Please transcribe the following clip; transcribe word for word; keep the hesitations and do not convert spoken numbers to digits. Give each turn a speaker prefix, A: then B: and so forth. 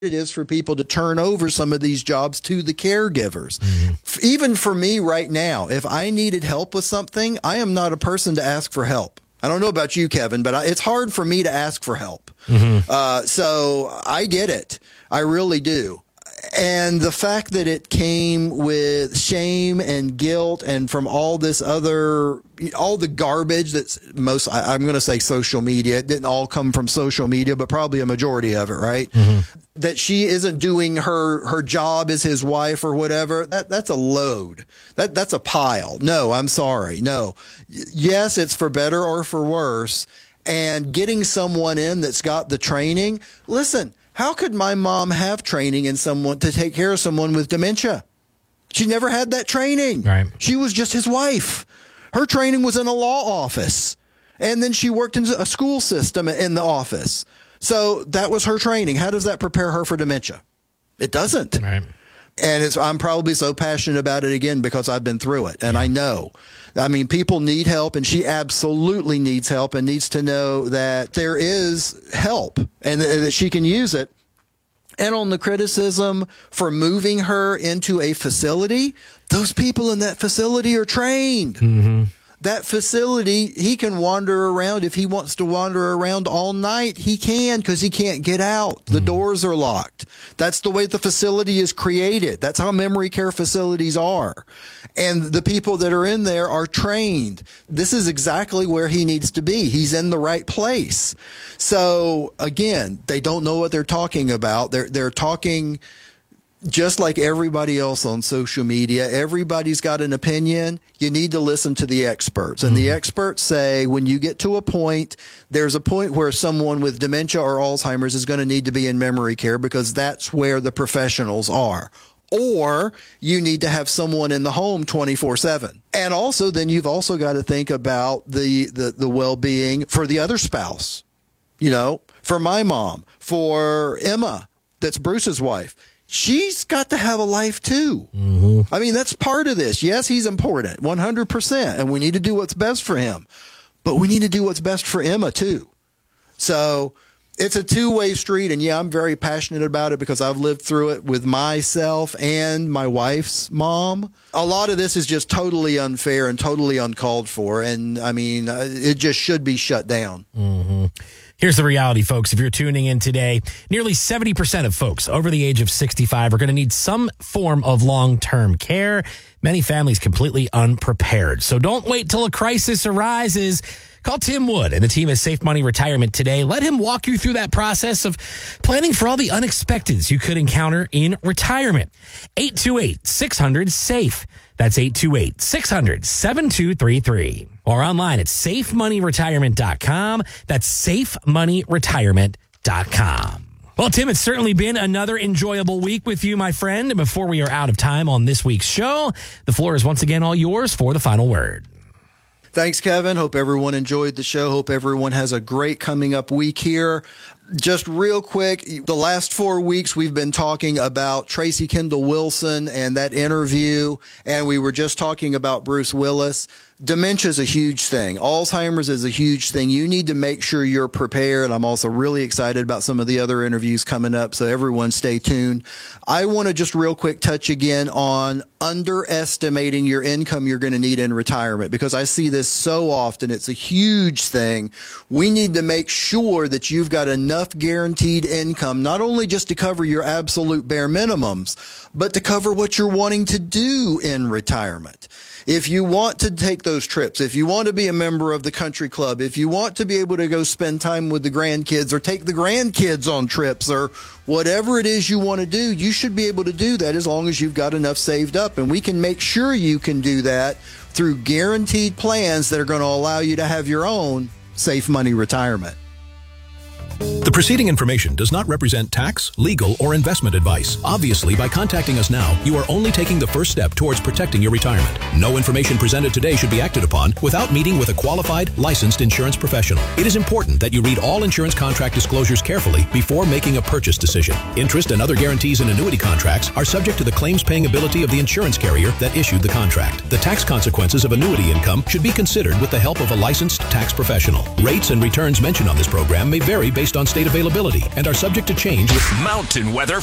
A: it is for people to turn over some of these jobs to the caregivers. Mm-hmm. Even for me right now, if I needed help with something, I am not a person to ask for help. I don't know about you, Kevin, but I, it's hard for me to ask for help. Mm-hmm. Uh, so I get it. I really do. And the fact that it came with shame and guilt and from all this other, all the garbage that's most, I, I'm going to say social media. It didn't all come from social media, but probably a majority of it, right? Mm-hmm. That she isn't doing her, her job as his wife or whatever. That, that's a load. That, that's a pile. No, I'm sorry. No. Yes, it's for better or for worse. And getting someone in that's got the training. Listen, how could my mom have training in someone to take care of someone with dementia? She never had that training.
B: Right.
A: She was just his wife. Her training was in a law office. And then she worked in a school system in the office. So that was her training. How does that prepare her for dementia? It doesn't.
B: Right.
A: And it's, I'm probably so passionate about it again because I've been through it. And yeah. I know. I mean, people need help, and she absolutely needs help and needs to know that there is help and that she can use it. And on the criticism for moving her into a facility, those people in that facility are trained. Mm-hmm. That facility, he can wander around. If he wants to wander around all night, he can because he can't get out. The mm. doors are locked. That's the way the facility is created. That's how memory care facilities are. And the people that are in there are trained. This is exactly where he needs to be. He's in the right place. So again, they don't know what they're talking about. They're, they're talking just like everybody else on social media. Everybody's got an opinion. You need to listen to the experts. And mm-hmm. the experts say when you get to a point, there's a point where someone with dementia or Alzheimer's is going to need to be in memory care because that's where the professionals are. Or you need to have someone in the home twenty-four seven. And also then you've also got to think about the, the, the well-being for the other spouse. You know, for my mom, for Emma, that's Bruce's wife. She's got to have a life too. Mm-hmm. I mean, that's part of this. Yes, he's important, one hundred percent, and we need to do what's best for him. But we need to do what's best for Emma too. So it's a two-way street, and yeah, I'm very passionate about it because I've lived through it with myself and my wife's mom. A lot of this is just totally unfair and totally uncalled for, and I mean, it just should be shut down.
B: Mm-hmm. Here's the reality, folks. If you're tuning in today, nearly seventy percent of folks over the age of sixty-five are going to need some form of long-term care. Many families completely unprepared. So don't wait till a crisis arises. Call Tim Wood and the team at Safe Money Retirement today. Let him walk you through that process of planning for all the unexpecteds you could encounter in retirement. eight two eight, six hundred, SAFE. That's eight two eight, six hundred, seven two three three. Or online at safe money retirement dot com. That's safe money retirement dot com. Well, Tim, it's certainly been another enjoyable week with you, my friend. And before we are out of time on this week's show, the floor is once again all yours for the final word.
A: Thanks, Kevin. Hope everyone enjoyed the show. Hope everyone has a great coming up week here. Just real quick, the last four weeks we've been talking about Tracy Kendall Wilson and that interview, and we were just talking about Bruce Willis. Dementia is a huge thing. Alzheimer's is a huge thing. You need to make sure you're prepared. I'm also really excited about some of the other interviews coming up, so everyone stay tuned. I want to just real quick touch again on underestimating your income you're going to need in retirement, because I see this so often. It's a huge thing. We need to make sure that you've got enough guaranteed income, not only just to cover your absolute bare minimums, but to cover what you're wanting to do in retirement. If you want to take those trips, if you want to be a member of the country club, if you want to be able to go spend time with the grandkids or take the grandkids on trips or whatever it is you want to do, you should be able to do that as long as you've got enough saved up. And we can make sure you can do that through guaranteed plans that are going to allow you to have your own safe money retirement.
C: The preceding information does not represent tax, legal, or investment advice. Obviously, by contacting us now, you are only taking the first step towards protecting your retirement. No information presented today should be acted upon without meeting with a qualified, licensed insurance professional. It is important that you read all insurance contract disclosures carefully before making a purchase decision. Interest and other guarantees in annuity contracts are subject to the claims-paying ability of the insurance carrier that issued the contract. The tax consequences of annuity income should be considered with the help of a licensed tax professional. Rates and returns mentioned on this program may vary based on state availability and are subject to change with
D: Mountain Weather